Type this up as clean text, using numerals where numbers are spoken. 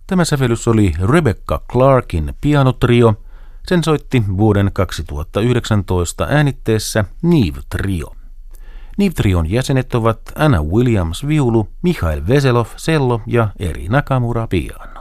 Tämä sävellys oli Rebecca Clarkin pianotrio. Sen soitti vuoden 2019 äänitteessä Neve Trio. Neve Trion jäsenet ovat Anna Williams viulu, Mikhail Veselov cello ja Eri Nakamura piano.